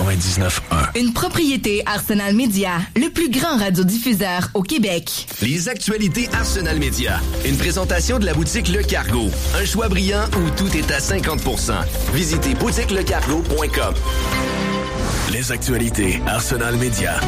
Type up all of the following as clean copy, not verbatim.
99.1. Une propriété Arsenal Média, le plus grand radiodiffuseur au Québec. Les actualités Arsenal Média. Une présentation de la boutique Le Cargo. Un choix brillant où tout est à 50%. Visitez boutiquelecargo.com. Les actualités Arsenal Média.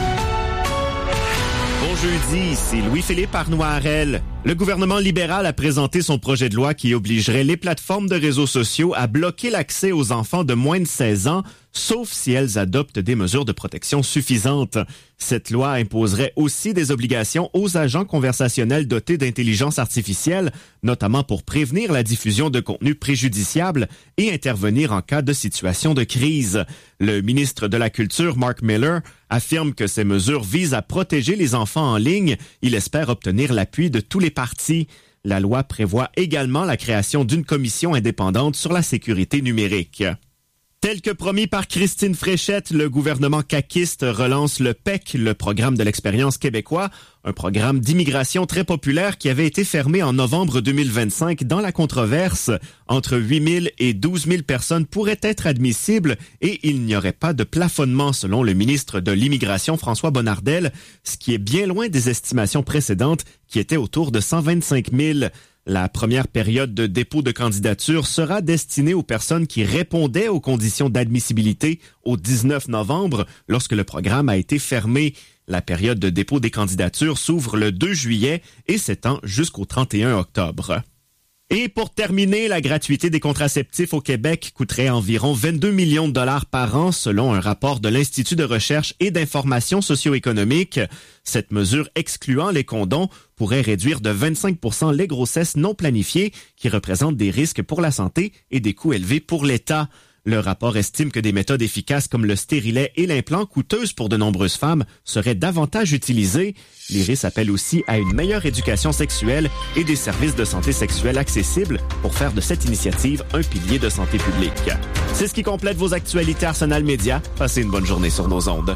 Bon jeudi, c'est Louis-Philippe Arnoirel. Le gouvernement libéral a présenté son projet de loi qui obligerait les plateformes de réseaux sociaux à bloquer l'accès aux enfants de moins de 16 ans, sauf si elles adoptent des mesures de protection suffisantes. Cette loi imposerait aussi des obligations aux agents conversationnels dotés d'intelligence artificielle, notamment pour prévenir la diffusion de contenus préjudiciables et intervenir en cas de situation de crise. Le ministre de la Culture, Mark Miller, affirme que ces mesures visent à protéger les enfants en ligne. Il espère obtenir l'appui de tous les partis. La loi prévoit également la création d'une commission indépendante sur la sécurité numérique. Tel que promis par Christine Fréchette, le gouvernement caquiste relance le PEC, le programme de l'expérience québécois, un programme d'immigration très populaire qui avait été fermé en novembre 2025 dans la controverse. Entre 8 000 et 12 000 personnes pourraient être admissibles et il n'y aurait pas de plafonnement selon le ministre de l'Immigration François Bonnardel, ce qui est bien loin des estimations précédentes qui étaient autour de 125 000. La première période de dépôt de candidature sera destinée aux personnes qui répondaient aux conditions d'admissibilité au 19 novembre, lorsque le programme a été fermé. La période de dépôt des candidatures s'ouvre le 2 juillet et s'étend jusqu'au 31 octobre. Et pour terminer, la gratuité des contraceptifs au Québec coûterait environ 22 millions de dollars par an selon un rapport de l'Institut de recherche et d'information socio-économique. Cette mesure excluant les condoms pourrait réduire de 25% les grossesses non planifiées qui représentent des risques pour la santé et des coûts élevés pour l'État. Le rapport estime que des méthodes efficaces comme le stérilet et l'implant, coûteuses pour de nombreuses femmes, seraient davantage utilisées. L'IRIS appelle aussi à une meilleure éducation sexuelle et des services de santé sexuelle accessibles pour faire de cette initiative un pilier de santé publique. C'est ce qui complète vos actualités Arsenal Média. Passez une bonne journée sur nos ondes.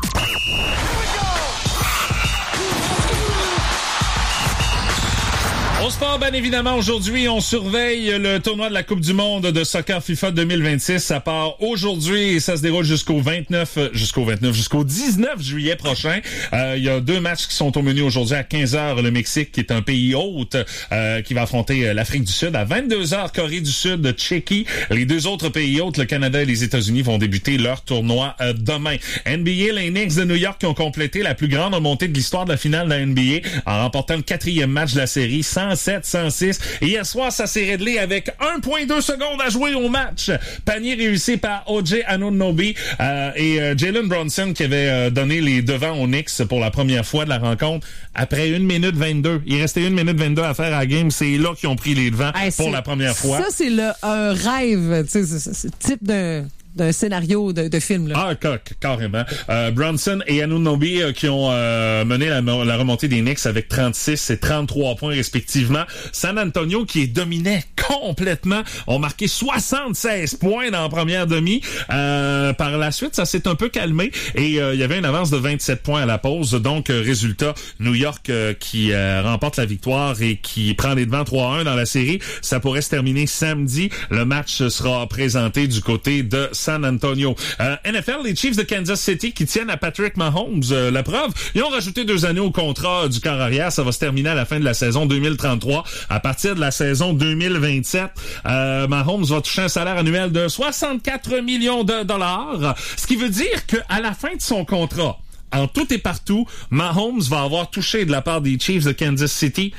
Au sport, bien évidemment, aujourd'hui, on surveille le tournoi de la Coupe du monde de soccer FIFA 2026. Ça part aujourd'hui et ça se déroule jusqu'au 19 juillet prochain. Il y a 2 matchs qui sont au menu aujourd'hui à 15h. Le Mexique, qui est un pays hôte, qui va affronter l'Afrique du Sud. À 22h, Corée du Sud, Tchéquie. Les 2 autres pays hôtes, le Canada et les États-Unis, vont débuter leur tournoi demain. NBA, les Knicks de New York qui ont complété la plus grande remontée de l'histoire de la finale de la NBA en remportant le 4e match de la série, 107-106. Et hier soir, ça s'est réglé avec 1,2 secondes à jouer au match. Panier réussi par O.J. Anunoby et Jalen Brunson qui avait donné les devants aux Knicks pour la première fois de la rencontre après 1 minute 22. Il restait 1 minute 22 à faire à la game. C'est là qu'ils ont pris les devants pour la première fois. Ça, c'est un rêve. Tu sais, c'est le type d'un scénario de film. Là. Ah, carrément. Brunson et Anunoby qui ont mené la remontée des Knicks avec 36 et 33 points respectivement. San Antonio qui dominait complètement ont marqué 76 points dans la première demi. Par la suite, ça s'est un peu calmé et il y avait une avance de 27 points à la pause. Donc, résultat, New York qui remporte la victoire et qui prend les devants 3-1 dans la série. Ça pourrait se terminer samedi. Le match sera présenté du côté de San Antonio. NFL, les Chiefs de Kansas City qui tiennent à Patrick Mahomes. La preuve, ils ont rajouté 2 années au contrat du corps arrière. Ça va se terminer à la fin de la saison 2033. À partir de la saison 2027, Mahomes va toucher un salaire annuel de 64 millions de dollars. Ce qui veut dire qu'à la fin de son contrat, en tout et partout, Mahomes va avoir touché de la part des Chiefs de Kansas City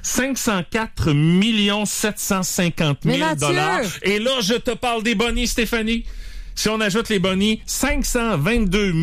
504 750 000 dollars. Et là, je te parle des bonnies, Stéphanie. Si on ajoute les bonnies, 522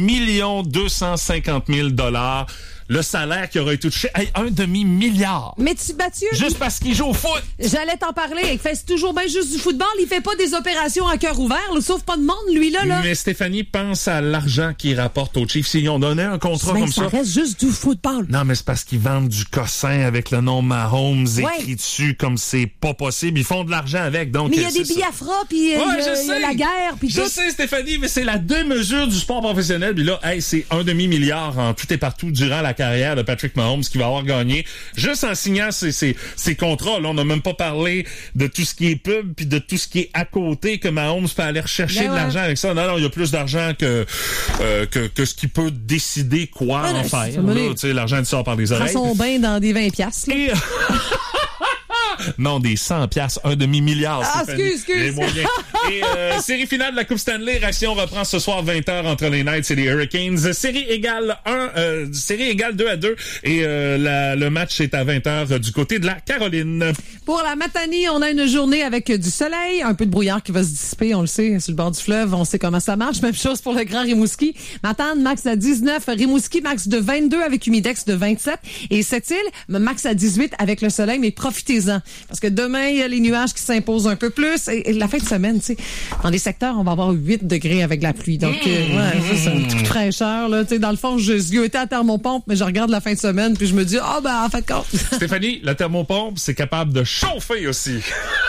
250 000 dollars. Le salaire qui aurait été touché, 1/2 Mais Mathieu... Juste parce qu'il joue au foot! J'allais t'en parler. Il fait toujours bien juste du football. Il fait pas des opérations à cœur ouvert. Il sauve pas de monde, lui, là. Mais Stéphanie, pense à l'argent qu'il rapporte aux Chiefs. S'ils ont donné un contrat comme ça... Ça reste juste du football. Non, mais c'est parce qu'ils vendent du cossin avec le nom Mahomes écrit dessus comme c'est pas possible. Ils font de l'argent avec, donc... Mais il y a des Biafra, puis il y a la guerre, puis tout. Je sais, Stéphanie, mais c'est la démesure du sport professionnel. Puis là, c'est 1/2 milliard en tout et partout durant la carrière de Patrick Mahomes qui va avoir gagné juste en signant ses contrats. Là, on n'a même pas parlé de tout ce qui est pub puis de tout ce qui est à côté que Mahomes peut aller rechercher de l'argent avec ça. Non, il y a plus d'argent que ce qu'il peut décider quoi en faire. Là, l'argent il sort par les oreilles. Ils sont bien dans des 20$. Et... Non, des 100$, un demi-milliard. Ah, excuse. Les moyens. Et série finale de la Coupe Stanley, l'action reprend ce soir 20h entre les Knights et les Hurricanes. Série égale 2-2 et le match est à 20h du côté de la Caroline. Pour la Matanie, on a une journée avec du soleil, un peu de brouillard qui va se dissiper, on le sait, sur le bord du fleuve, on sait comment ça marche. Même chose pour le Grand Rimouski. Matane, max à 19, Rimouski, max de 22 avec humidex de 27 et Sept-Îles, max à 18 avec le soleil, mais profitez-en. Parce que demain, il y a les nuages qui s'imposent un peu plus. Et la fin de semaine, tu sais, dans les secteurs, on va avoir 8 degrés avec la pluie. Donc, c'est un petit coup de fraîcheur. Là. Tu sais, dans le fond, je étais à thermopompe, mais je regarde la fin de semaine, puis je me dis, en fait, compte. Stéphanie, la thermopompe, c'est capable de chauffer aussi.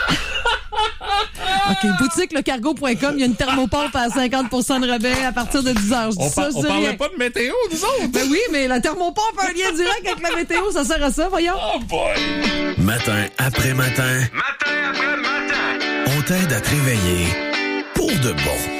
OK, boutique lecargo.com, il y a une thermopompe à 50% de rabais à partir de 10h. On parlait pas de météo, nous autres. Ben oui, mais la thermopompe a un lien direct avec la météo, ça sert à ça, voyons. Oh boy! Matin après matin. Matin après matin. On t'aide à te réveiller pour de bon.